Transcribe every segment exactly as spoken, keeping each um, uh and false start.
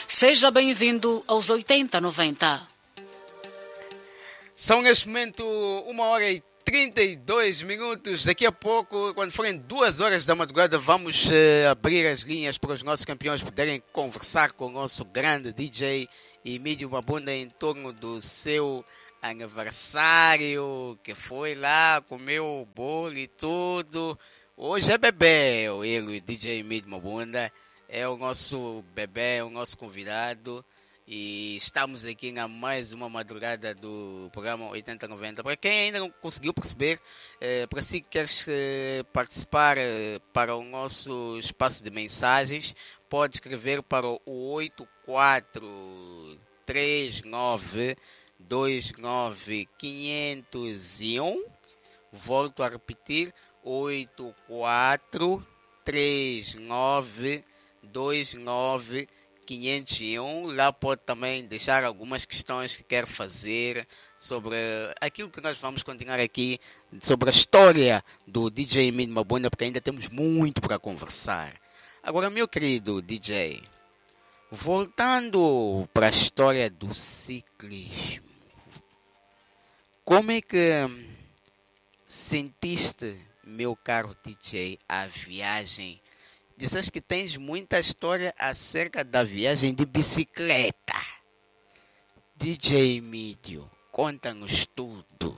Seja bem-vindo aos oitenta noventa. São neste momento uma hora e trinta e dois minutos. Daqui a pouco, quando forem duas horas da madrugada, vamos uh, abrir as linhas para os nossos campeões poderem conversar com o nosso grande D J Emídio Mabunda em torno do seu aniversário, que foi lá, comeu o bolo e tudo. Hoje é bebê, ele, o D J Emídio Mabunda, é o nosso bebê, é o nosso convidado. E estamos aqui na mais uma madrugada do programa oitenta noventa. Para quem ainda não conseguiu perceber, eh, para si que queres eh, participar eh, para o nosso espaço de mensagens, pode escrever para o oito quatro três nove dois nove cinco zero um. Volto a repetir, oito quatro três nove dois nove quinhentos e um. Lá pode também deixar algumas questões que quer fazer sobre aquilo que nós vamos continuar aqui, sobre a história do D J Emídio Mabunda, porque ainda temos muito para conversar. Agora, meu querido D J, voltando para a história do ciclismo, como é que sentiste, meu caro D J, a viagem? Dizes que tens muita história acerca da viagem de bicicleta. D J Emídio, conta-nos tudo.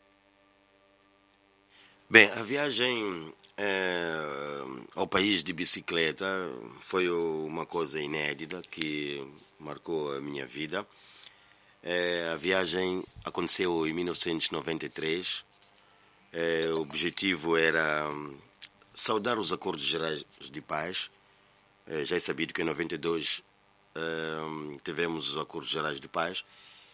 Bem, a viagem é, ao país de bicicleta foi uma coisa inédita que marcou a minha vida. É, a viagem aconteceu em mil novecentos e noventa e três. É, o objetivo era saudar os acordos gerais de paz. É, já é sabido que em noventa e dois é, tivemos os acordos gerais de paz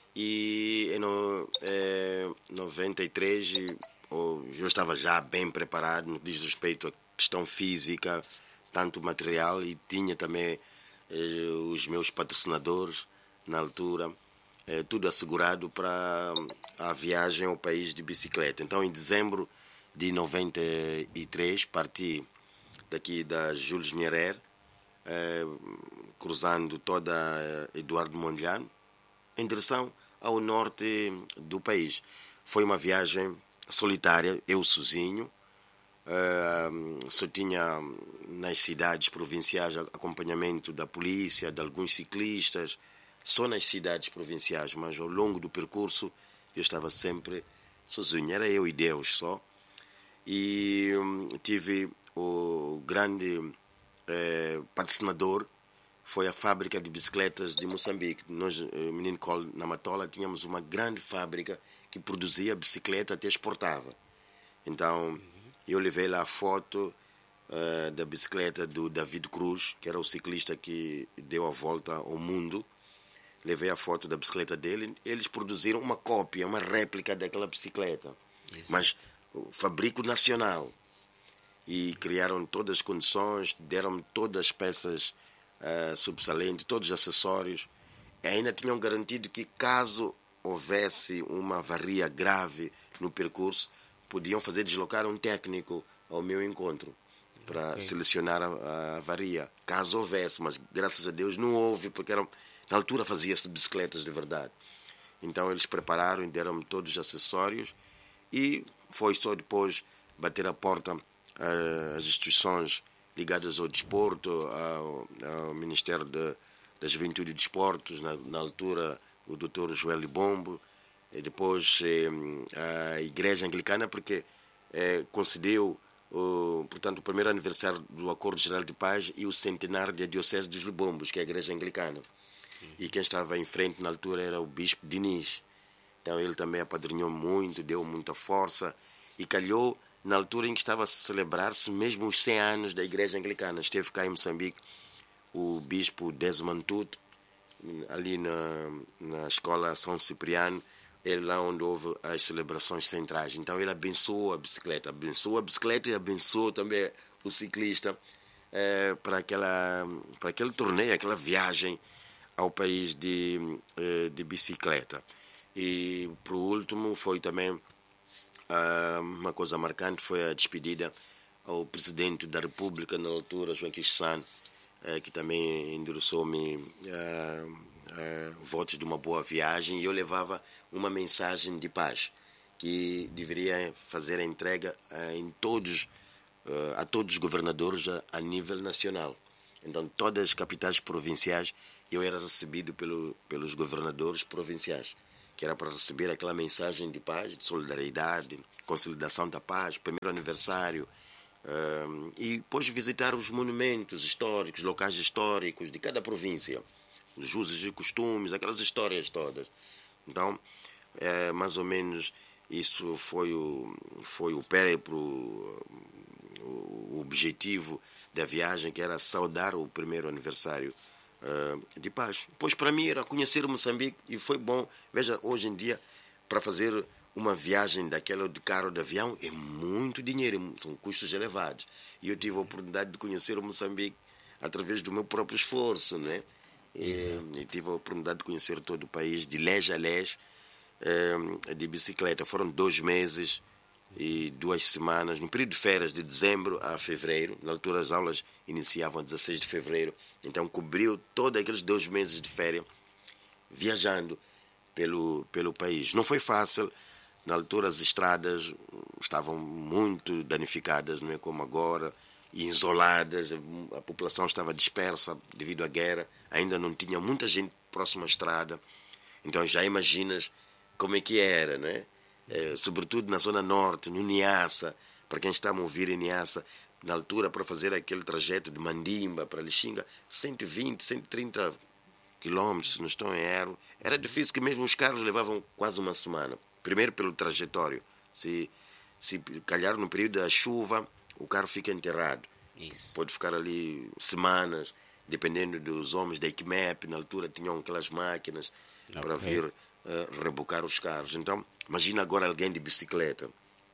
e em no, é, noventa e três eu estava já bem preparado no que diz respeito à questão física, tanto material, e tinha também é, os meus patrocinadores na altura, é, tudo assegurado para a viagem ao país de bicicleta. Então, em dezembro de noventa e três, parti daqui da Jules Nyerere, eh, cruzando toda Eduardo Mondlane, em direção ao norte do país. Foi uma viagem solitária, eu sozinho, eh, só tinha nas cidades provinciais acompanhamento da polícia, de alguns ciclistas, só nas cidades provinciais, mas ao longo do percurso eu estava sempre sozinho, era eu e Deus só. E hum, tive o grande eh, patrocinador, foi a fábrica de bicicletas de Moçambique. Nós, menino Cole, na Matola, tínhamos uma grande fábrica que produzia bicicleta, até exportava. Então, eu levei lá a foto uh, da bicicleta do David Cruz, que era o ciclista que deu a volta ao mundo. Levei a foto da bicicleta dele. Eles produziram uma cópia, uma réplica daquela bicicleta. Exato. Mas fabrico nacional, e criaram todas as condições, deram todas as peças uh, subsalentes, todos os acessórios, e ainda tinham garantido que caso houvesse uma avaria grave no percurso, podiam fazer deslocar um técnico ao meu encontro para okay. selecionar a, a avaria, caso houvesse, mas graças a Deus não houve, porque eram, na altura fazia-se bicicletas de verdade. Então eles prepararam e deram-me todos os acessórios, e foi só depois bater a porta uh, as instituições ligadas ao desporto, ao, ao Ministério de, da Juventude e Desportos, na, na altura o doutor Joel Bombo, e depois eh, a Igreja Anglicana, porque eh, concedeu o, portanto, o primeiro aniversário do Acordo Geral de Paz e o centenário da Diocese dos Lubombos, que é a Igreja Anglicana. E quem estava em frente na altura era o Bispo Diniz. Então ele também apadrinhou muito, deu muita força, e calhou na altura em que estava a celebrar-se mesmo os cem anos da Igreja Anglicana. Esteve cá em Moçambique o Bispo Desmond Tutu, ali na, na Escola São Cipriano, é lá onde houve as celebrações centrais. Então ele abençoou a bicicleta, abençoou a bicicleta e abençoou também o ciclista é, para, aquela, para aquele torneio, aquela viagem ao país de, de bicicleta. E, por último, foi também uh, uma coisa marcante, foi a despedida ao Presidente da República, na altura, João Quixano, uh, que também endereçou-me uh, uh, votos de uma boa viagem, e eu levava uma mensagem de paz que deveria fazer a entrega uh, em todos, uh, a todos os governadores a, a nível nacional. Então, todas as capitais provinciais, eu era recebido pelo, pelos governadores provinciais, que era para receber aquela mensagem de paz, de solidariedade, consolidação da paz, primeiro aniversário, uh, e depois visitar os monumentos históricos, locais históricos de cada província, os usos e costumes, aquelas histórias todas. Então, é, mais ou menos, isso foi o, foi o périplo, o objetivo da viagem, que era saudar o primeiro aniversário uh, de paz. Pois para mim era conhecer Moçambique, e foi bom. Veja, hoje em dia, para fazer uma viagem daquela de carro, de avião, é muito dinheiro, são custos elevados. E eu tive a oportunidade de conhecer o Moçambique através do meu próprio esforço, né? E, e tive a oportunidade de conhecer todo o país, de leste a leste, de bicicleta. Foram dois meses e duas semanas, no período de férias, de dezembro a fevereiro. Na altura as aulas iniciavam a dezesseis de fevereiro, então cobriu todos aqueles dois meses de férias viajando pelo, pelo país. Não foi fácil, na altura as estradas estavam muito danificadas, não é como agora, e isoladas, a população estava dispersa devido à guerra, ainda não tinha muita gente próxima à estrada, então já imaginas como é que era, né? É, sobretudo na zona norte, no Niassa, para quem está a ouvir em Niassa, na altura, para fazer aquele trajeto de Mandimba para Lixinga, cento e vinte, cento e trinta quilômetros, se não estou em erro, era difícil, que mesmo os carros levavam quase uma semana. Primeiro pelo trajetório, se, se calhar no período da chuva, o carro fica enterrado. Isso. Pode ficar ali semanas, dependendo dos homens da Equimep, na altura tinham aquelas máquinas okay. para vir uh, rebocar os carros. Então, imagina agora alguém de bicicleta.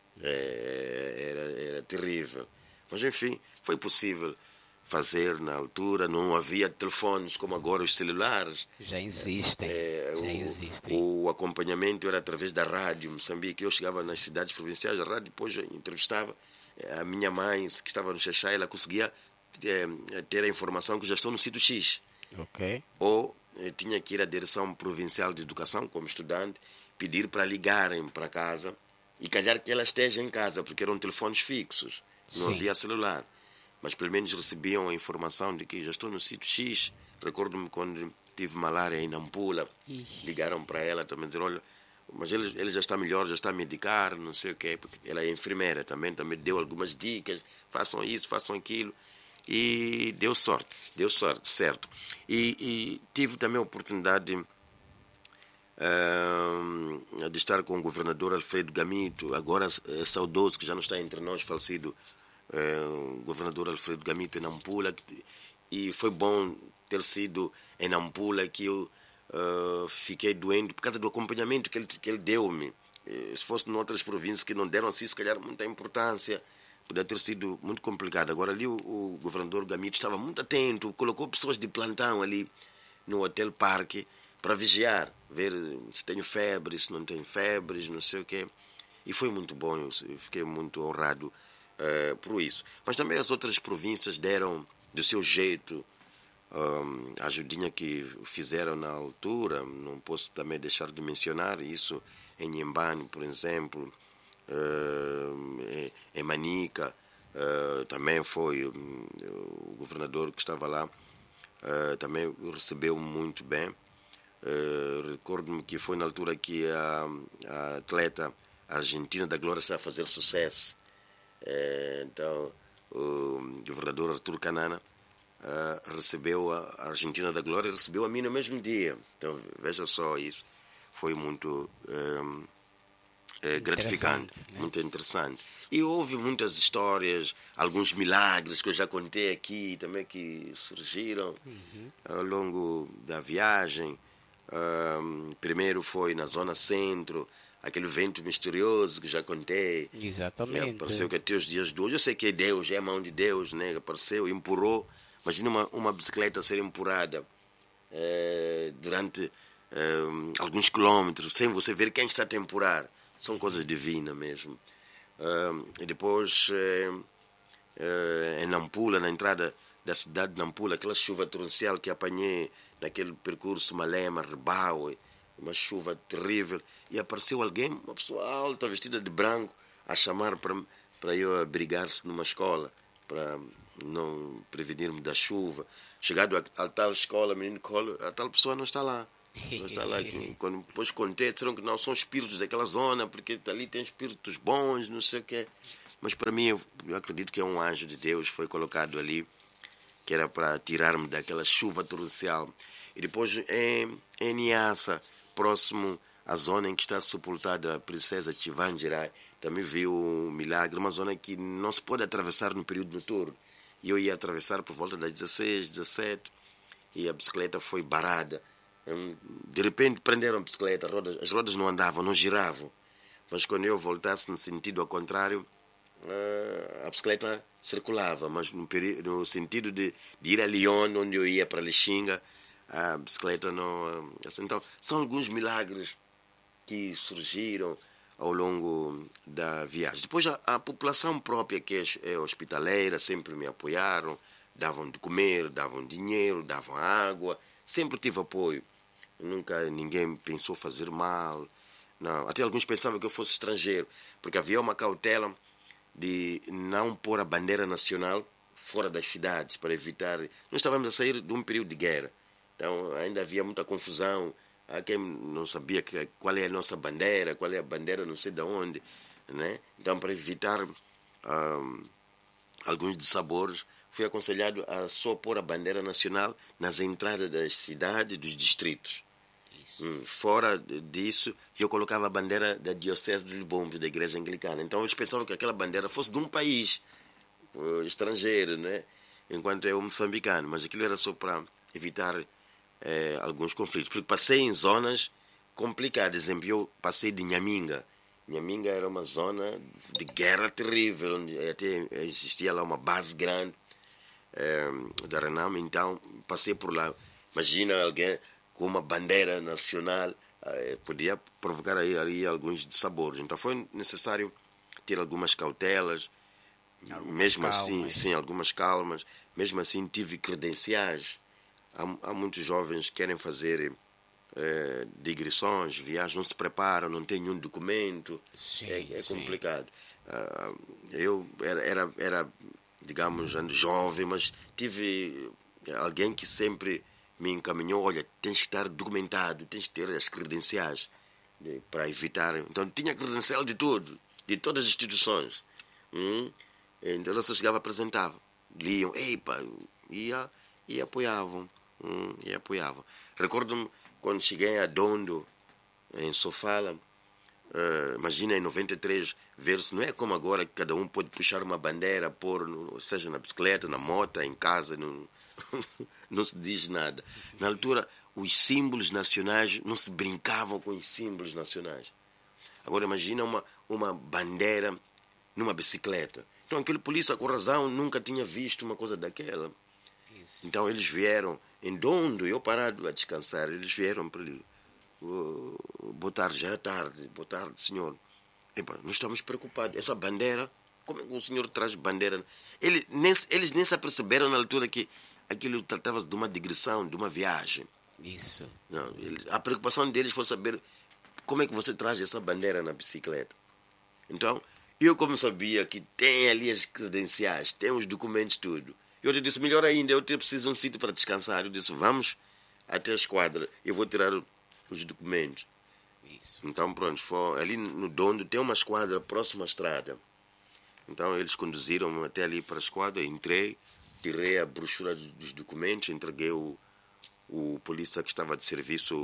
É, era, era terrível. Mas, enfim, foi possível fazer na altura. Não havia telefones como agora os celulares. Já existem. É, já o, existem. O acompanhamento era através da rádio Moçambique. Eu chegava nas cidades provinciais, a rádio, depois eu entrevistava a minha mãe, que estava no Xaxá, ela conseguia é, ter a informação que já estou no sítio X. Okay. Ou é, tinha que ir à direção provincial de educação, como estudante, pedir para ligarem para casa, e calhar que ela esteja em casa, porque eram telefones fixos, não Sim. havia celular. Mas pelo menos recebiam a informação de que já estou no sítio X. Recordo-me quando tive malária em Nampula, Ixi. ligaram para ela também, dizer, olha, mas ele, ele já está melhor, já está a medicar, não sei o quê, porque ela é enfermeira também, também deu algumas dicas, façam isso, façam aquilo, e deu sorte, deu sorte, certo. E, e tive também a oportunidade uh, de estar com o governador Alfredo Gamito, agora é saudoso, que já não está entre nós, falecido, uh, o governador Alfredo Gamito em Nampula, e foi bom ter sido em Nampula, que eu Uh, fiquei doente por causa do acompanhamento que ele, que ele deu-me. Se fosse em outras províncias que não deram assim, se calhar, muita importância, poderia ter sido muito complicado. Agora ali o, o governador Gamito estava muito atento, colocou pessoas de plantão ali no Hotel Parque para vigiar, ver se tenho febre, se não tenho febres, não sei o quê. E foi muito bom, eu fiquei muito honrado uh, por isso. Mas também as outras províncias deram do seu jeito. Um, a ajudinha que fizeram na altura, não posso também deixar de mencionar isso em Nhembane, por exemplo, uh, em Manica, uh, também foi um, o governador que estava lá, uh, também recebeu muito bem. Uh, recordo-me que foi na altura que a, a atleta argentina da Glória está a fazer sucesso. Uh, então, o governador Artur Canana Uh, recebeu a Argentina da Glória, recebeu a mim no mesmo dia. Então veja só, isso foi muito um, é, gratificante, né? Muito interessante. E houve muitas histórias, alguns milagres que eu já contei aqui também, que surgiram uhum. ao longo da viagem. Um, primeiro foi na zona centro, aquele vento misterioso que já contei. Exatamente. Que apareceu que até os dias de hoje, eu sei que é Deus, é a mão de Deus, né? Apareceu, empurrou. Imagina uma, uma bicicleta ser empurrada eh, durante eh, alguns quilômetros, sem você ver quem está a temporar. São coisas divinas mesmo. Uh, e depois, eh, eh, em Nampula, na entrada da cidade de Nampula, aquela chuva torrencial que apanhei naquele percurso Malema, Rebaue, uma chuva terrível, e apareceu alguém, uma pessoa alta, vestida de branco, a chamar para, para eu abrigar-se numa escola, para não prevenir-me da chuva. Chegado a, a tal escola, menino colo, a tal pessoa não está lá. Não está lá. Quando depois contei, disseram que não são espíritos daquela zona, porque ali tem espíritos bons, não sei o quê. Mas para mim, eu, eu acredito que é um anjo de Deus, foi colocado ali, que era para tirar-me daquela chuva torrencial. E depois em, em Niassa, próximo à zona em que está sepultada a princesa Chivangirai, também vi um milagre, uma zona que não se pode atravessar no período noturno. E eu ia atravessar por volta das dezesseis, dezessete, e a bicicleta foi barada. De repente prenderam a bicicleta, as rodas não andavam, não giravam. Mas quando eu voltasse no sentido ao contrário, a bicicleta circulava, mas no, no sentido de, de ir a Lyon, onde eu ia para Lixinga, a bicicleta não... Então, são alguns milagres que surgiram ao longo da viagem. Depois, a, a população própria, que é, é hospitaleira, sempre me apoiaram, davam de comer, davam dinheiro, davam água, sempre tive apoio. Nunca ninguém pensou fazer mal. Não. Até alguns pensavam que eu fosse estrangeiro, porque havia uma cautela de não pôr a bandeira nacional fora das cidades, para evitar... Nós estávamos a sair de um período de guerra, então ainda havia muita confusão. Há quem não sabia que, qual é a nossa bandeira, qual é a bandeira não sei de onde, né? Então, para evitar um, alguns dissabores, fui aconselhado a só pôr a bandeira nacional nas entradas das cidades, dos distritos. Hum, fora disso, eu colocava a bandeira da Diocese de Lubombo, da Igreja Anglicana. Então, eles pensavam que aquela bandeira fosse de um país uh, estrangeiro, né? Enquanto eu moçambicano. Mas aquilo era só para evitar eh, alguns conflitos. Porque passei em zonas complicadas. Por exemplo, eu passei de Nhaminga. Nhaminga era uma zona de guerra terrível, onde até existia lá uma base grande eh, da Renam. Então, passei por lá. Imagina alguém com uma bandeira nacional, eh, podia provocar aí, aí alguns dissabores. Então foi necessário ter algumas cautelas, algumas mesmo calmas. assim, sim, algumas calmas. Mesmo assim tive credenciais. Há, há muitos jovens que querem fazer eh, digressões, viagens, não se preparam, não têm nenhum documento. Sim, é, é complicado. Uh, eu era, era, era, digamos, jovem, mas tive alguém que sempre me encaminhou, olha, tens que estar documentado, tens que ter as credenciais de, para evitar. Então, tinha credencial de tudo, de todas as instituições. Hum? Então, eu só chegava e apresentava. Liam, eipa, ia, e apoiavam. Hum? E apoiavam. Recordo-me, quando cheguei a Dondo, em Sofala, uh, imagina em noventa e três, ver-se, não é como agora que cada um pode puxar uma bandeira, pôr, no, seja na bicicleta, na moto, em casa, no, não se diz nada. Na altura, os símbolos nacionais, não se brincavam com os símbolos nacionais. Agora imagina uma, uma bandeira numa bicicleta. Então aquele polícia, com razão, nunca tinha visto uma coisa daquela. Isso. Então eles vieram em Dondo, eu parado a descansar, eles vieram para ele. Uh, boa tarde, já é tarde, boa tarde, senhor. Epa, nós estamos preocupados. Essa bandeira, como é que o senhor traz bandeira? Ele, nem, eles nem se aperceberam na altura que aquilo tratava-se de uma digressão, de uma viagem. Isso. Não, ele, a preocupação deles foi saber como é que você traz essa bandeira na bicicleta. Então, eu como sabia que tem ali as credenciais, tem os documentos, tudo. Eu te disse, melhor ainda, eu te preciso de um sítio para descansar. Eu disse, vamos até a esquadra, eu vou tirar os documentos. Isso. Então, pronto, foi, ali no Dondo tem uma esquadra próxima à estrada. Então, eles conduziram até ali para a esquadra, entrei, tirei a brochura dos documentos, entreguei o, o polícia que estava de serviço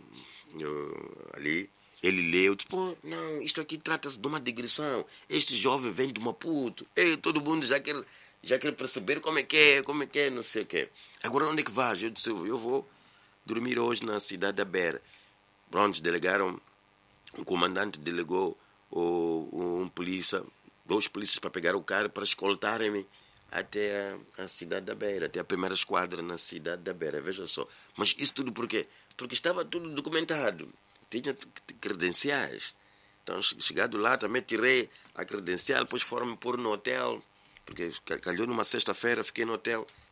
eu, ali. Ele leu, disse, pô, não, isto aqui trata-se de uma digressão. Este jovem vem de Maputo. Ei, todo mundo já quer, já quer perceber como é que é, como é que é, não sei o quê. Agora, onde é que vais? Eu disse, eu vou dormir hoje na cidade da Beira. Pronto, delegaram, o comandante delegou o, um polícia, dois polícias para pegar o carro, para escoltarem-me até a, a cidade da Beira, até a primeira esquadra na cidade da Beira, veja só. Mas isso tudo por quê? Porque estava tudo documentado, tinha credenciais. Então, chegado lá, também tirei a credencial, depois foram-me pôr no hotel, porque calhou numa sexta-feira, fiquei no hotel,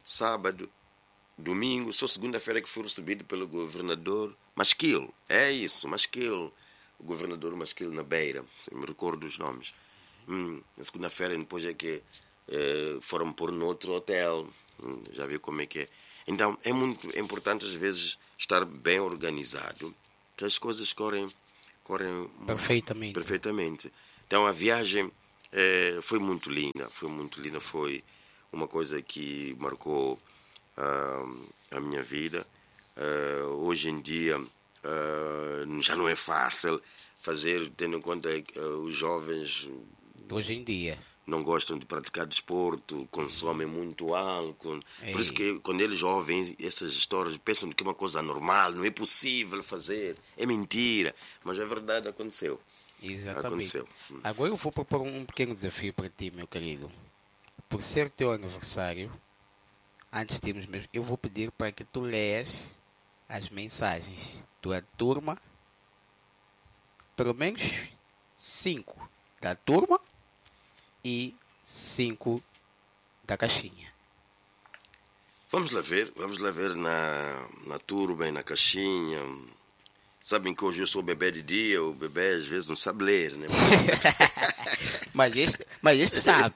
sábado, domingo, só segunda-feira que fui recebido pelo governador Masquil. É isso, Masquil. O governador Masquil na Beira, se me recordo os nomes. Hum, na segunda-feira depois é que eh, foram pôr no outro hotel. Hum, já viu como é que é. Então é muito importante às vezes estar bem organizado, que as coisas correm, correm perfeitamente. perfeitamente. Então a viagem eh, foi muito linda, foi muito linda, foi uma coisa que marcou uh, a minha vida. Uh, hoje em dia uh, já não é fácil fazer, tendo em conta que uh, os jovens hoje em dia não gostam de praticar desporto, consomem muito álcool. Ei. Por isso que quando eles ouvem essas histórias, pensam que é uma coisa normal, não é possível fazer, é mentira. Mas a verdade aconteceu. Exatamente. Aconteceu. Agora eu vou propor um pequeno desafio para ti, meu querido. Por ser teu aniversário, antes de irmos mesmo, eu vou pedir para que tu leias as mensagens da turma, pelo menos cinco da turma e cinco da caixinha. Vamos lá ver, vamos lá ver na, na turma e na caixinha. Sabem que hoje eu sou bebê de dia, o bebê às vezes não sabe ler, né? mas, este, mas este sabe.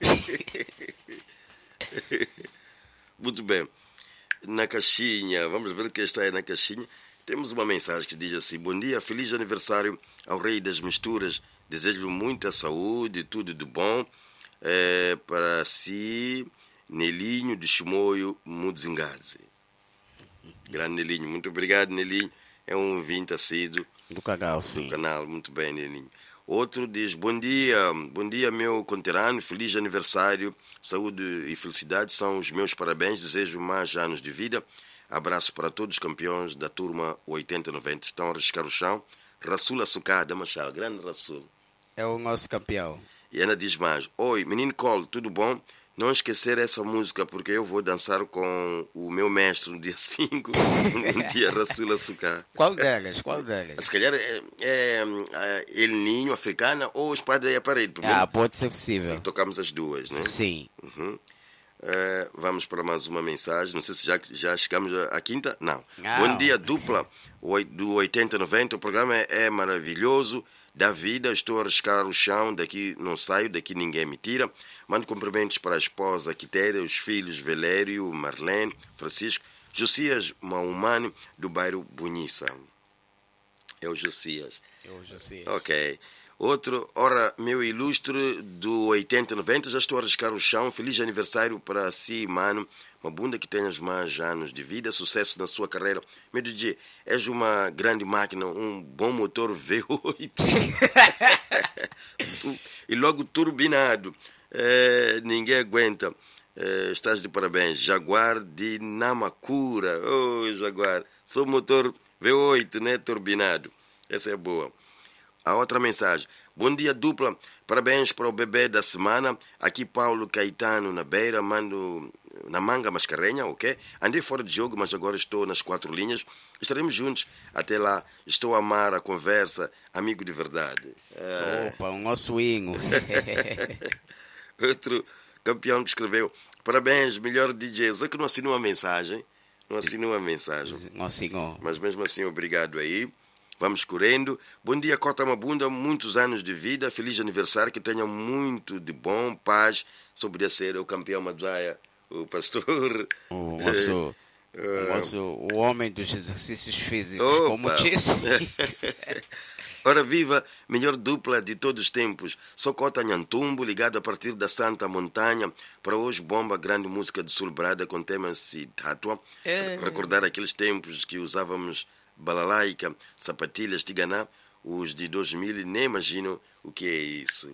Muito bem. Na caixinha, vamos ver o que está aí na caixinha. Temos uma mensagem que diz assim: bom dia, feliz aniversário ao Rei das Misturas. Desejo muita saúde, tudo de bom. É, para si, Nelinho de Chimoio Mudzingadze. Grande Nelinho, muito obrigado, Nelinho. É um ouvinte assíduo do canal, sim. Do canal, muito bem, Nelinho. Outro diz: bom dia, bom dia, meu conterrâneo, feliz aniversário, saúde e felicidade são os meus parabéns, desejo mais anos de vida. Abraço para todos os campeões da turma oitenta noventa. Estão a riscar o chão. Rasul Açucada, Machado, grande Rasul. É o nosso campeão. E Ana diz mais: oi, menino Cole, tudo bom? Não esquecer essa música, porque eu vou dançar com o meu mestre no dia cinco, um dia Rasul Açucá. Qual delas? Qual delas? Se calhar é, é, é El Ninho, Africana, ou Espada e a Parede. Ah, pode ser possível. Tocamos as duas, né? Sim. Uhum. Uh, vamos para mais uma mensagem. Não sei se já, já chegamos à quinta. Não. Não. Bom dia, dupla do oitenta noventa. O programa é, é maravilhoso. Da vida, estou a arriscar o chão. Daqui não saio, daqui ninguém me tira. Mando cumprimentos para a esposa Quitéria, os filhos Velério, Marlene, Francisco, Josias Maumani, do bairro Bonissa. É o Josias. É o Josias. Ok. Outro, ora, meu ilustre do oitenta noventa, já estou a arriscar o chão. Feliz aniversário para si, mano. Uma bunda que tenhas mais anos de vida, sucesso na sua carreira. Meu D J, és uma grande máquina, um bom motor V oito. E logo turbinado. É, ninguém aguenta. É, estás de parabéns. Jaguar de Namakura. Oh, Jaguar. Sou motor V oito, né? Turbinado. Essa é boa. A outra mensagem: bom dia, dupla, parabéns para o bebê da semana. Aqui Paulo Caetano na Beira, mando na Manga Mascarenha, ok? Andei fora de jogo, mas agora estou nas quatro linhas. Estaremos juntos até lá. Estou a amar a conversa, amigo de verdade. Ah. Opa, o nosso hino. Outro campeão que escreveu: parabéns, melhor D J. Só que não assinou uma mensagem. Não assinou uma mensagem. Não assinou. Mas mesmo assim, obrigado aí. Vamos correndo. Bom dia, Cota Mabunda. Muitos anos de vida. Feliz aniversário. Que tenha muito de bom, paz. Só podia ser o campeão Madzaia, o pastor. O nosso, o, nosso, o homem dos exercícios físicos, Opa. como disse. Ora viva, melhor dupla de todos os tempos. Sou Cota Nhantumbo, ligado a partir da Santa Montanha. Para hoje, bomba, grande música de Sul Brada com tema Siddhatwa. É. Recordar aqueles tempos que usávamos balalaica, sapatilhas, tiganá. Os de dois mil nem imaginam o que é isso.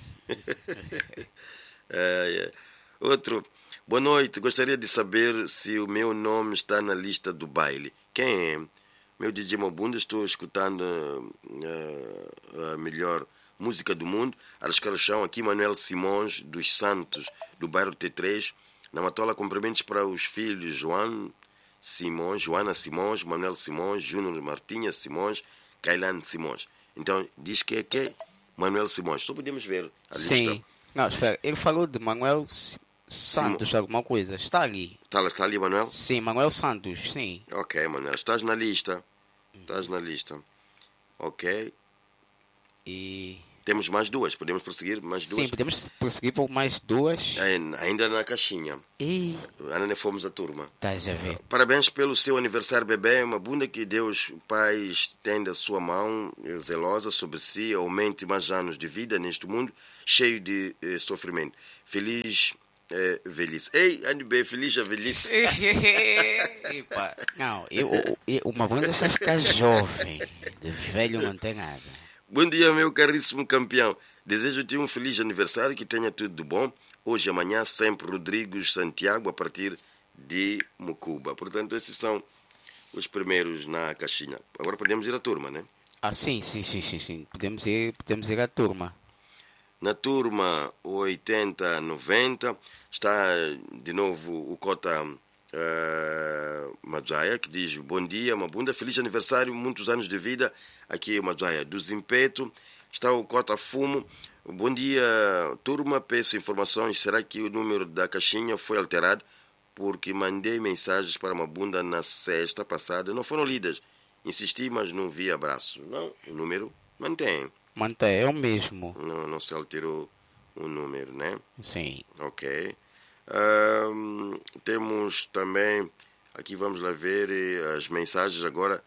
é, é. Outro, boa noite. Gostaria de saber se o meu nome está na lista do baile. Quem é? Meu D J Mabunda, estou escutando uh, a melhor música do mundo. Arriscar o chão, aqui Manuel Simões dos Santos, do bairro T três. Na Matola, cumprimentos para os filhos João Simões, Joana Simões, Manuel Simões, Júnior Martinha Simões, Kailan Simões. Então, diz que é que é Manuel Simões. Só podemos ver a Sim. lista. Não, espera. Ele falou de Manuel Santos, alguma coisa. Está ali. Está, está ali, Manuel? Sim, Manuel Santos, sim. Ok, Manuel. Estás na lista. Estás na lista. Ok. E... Temos mais duas. Podemos prosseguir mais duas? Sim, podemos prosseguir por mais duas. É, ainda na caixinha. E... Ainda nem fomos a turma. Tá, já vê. Parabéns pelo seu aniversário, bebê. Uma bunda que Deus Pai estenda a sua mão zelosa sobre si, aumente mais anos de vida neste mundo cheio de eh, sofrimento. Feliz eh, velhice. Ei, ande bem, feliz a velhice. Epa, não, eu, eu, uma bunda já ficar jovem. De velho não tem nada. Bom dia, meu caríssimo campeão. Desejo-te um feliz aniversário, que tenha tudo de bom. Hoje e amanhã, sempre Rodrigues Santiago, a partir de Mucuba. Portanto, esses são os primeiros na caixinha. Agora podemos ir à turma, né? Ah, sim, sim, sim, sim, sim. Podemos ir, podemos ir à turma. Na turma oitenta noventa está de novo o Cota uh, Madzaia, que diz: bom dia, Mabunda, feliz aniversário, muitos anos de vida. Aqui é o Madzaia do Zimpeto. Está o Cota Fumo. Bom dia, turma, peço informações. Será que o número da caixinha foi alterado? Porque mandei mensagens para Mabunda na sexta passada, não foram lidas. Insisti, mas não vi abraço. Não, o número mantém. Mantém, é o mesmo. Não, não se alterou o número, né? Sim. Ok. Um, temos também, aqui vamos lá ver as mensagens agora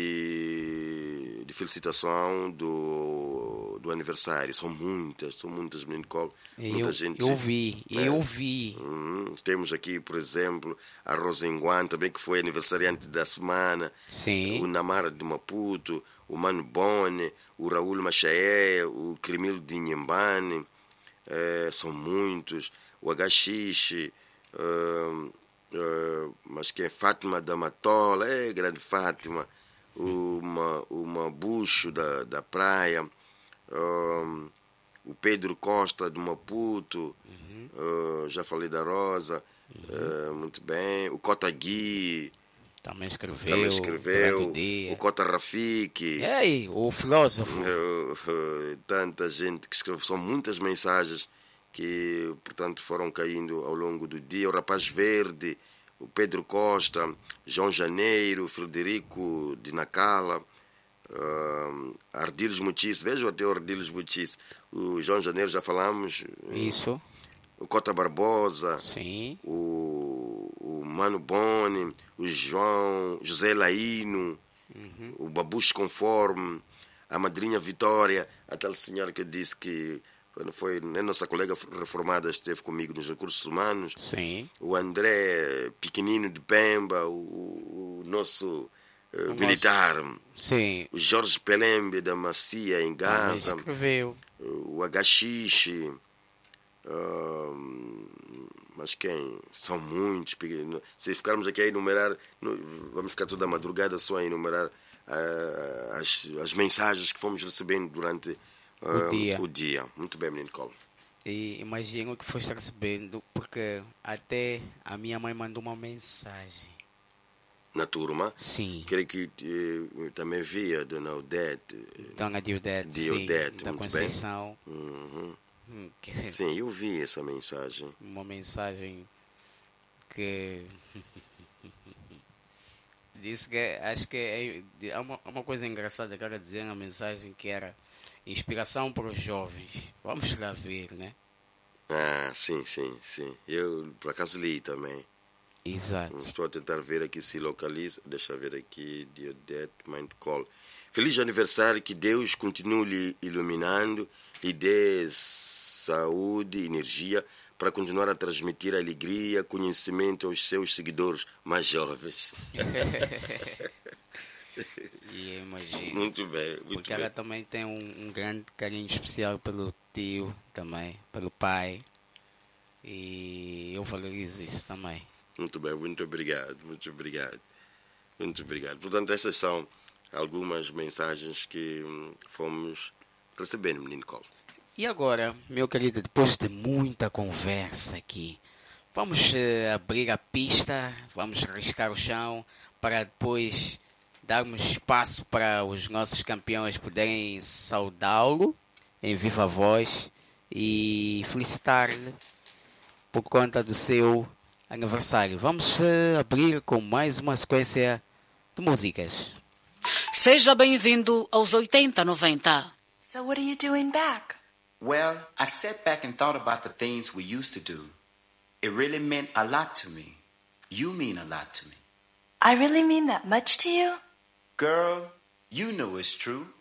de, de felicitação do, do aniversário. São muitas, são muitas, menino Colo. Muita eu, gente. Eu vi, né? eu vi. Hum, temos aqui, por exemplo, a Rosenguan, também, que foi aniversariante da semana. Sim. O Namara de Maputo, o Mano Bone, o Raul Machaé, o Cremil de Inhambane. É, são muitos. O Agaxixe, uh, uh, mas que é Fátima da Matola, é grande Fátima. O, uma, o Mabucho da, da Praia. Uh, o Pedro Costa do Maputo. Uhum. Uh, já falei da Rosa. Uhum. Uh, muito bem. O Cota Gui. Também escreveu. Também escreveu. O, o Cota Rafiki. Ei, o filósofo. Uh, uh, tanta gente que escreveu. São muitas mensagens que, portanto, foram caindo ao longo do dia. O Rapaz Verde, o Pedro Costa, João Janeiro, Frederico de Nacala, uh, Ardiles Mutis. Vejam até o Ardiles Mutis. O João Janeiro já falamos. Isso. O Cota Barbosa. Sim. O, o Mano Boni, o João, José Laíno, uhum. O Babucho Conforme, a Madrinha Vitória, a tal senhora que disse que quando foi, a nossa colega reformada esteve comigo nos recursos humanos. Sim. O André Pequenino de Pemba, o, o nosso uh, o militar. Nosso... Sim. O Jorge Pelembe da Macia em Gaza. Escreveu. O Agaxixe. Uh, mas quem? São muitos. Se ficarmos aqui a enumerar, vamos ficar toda a madrugada só a enumerar uh, as, as mensagens que fomos recebendo durante O dia. o dia. Muito bem, menino Colo. E imagino que foste recebendo, porque até a minha mãe mandou uma mensagem. Na turma? Sim. Creio que eh, também via Dona Odete. Dona de Odete, de sim. Odete, Da muito Conceição. bem. Uhum. Hum, que... Sim, eu vi essa mensagem. Uma mensagem que... disse que acho que é, é uma, uma coisa engraçada que ela dizia na mensagem, que era inspiração para os jovens. Vamos lá ver, né? Ah, sim, sim, sim. Eu, por acaso, li também. Exato. Estou a tentar ver aqui se localiza. Deixa eu ver aqui. Diodete Mind Call. Feliz aniversário. Que Deus continue lhe iluminando e dê saúde e energia para continuar a transmitir alegria, conhecimento aos seus seguidores mais jovens. E eu imagino. Muito bem, muito porque bem. ela também tem um, um grande carinho especial pelo tio também, pelo pai. E eu valorizo isso também. Muito bem, muito obrigado, muito obrigado. Muito obrigado. Portanto, essas são algumas mensagens que hum, fomos recebendo, menino Colo. E agora, meu querido, depois de muita conversa aqui, vamos uh, abrir a pista, vamos riscar o chão para depois darmos espaço para os nossos campeões poderem saudá-lo em viva voz e felicitar-lhe por conta do seu aniversário. Vamos uh, abrir com mais uma sequência de músicas. Seja bem-vindo aos oitenta noventa. So what are you doing back? Well, I sat back and thought about the things we used to do. It really meant a lot to me. You mean a lot to me. I really mean that much to you? Girl, you know it's true.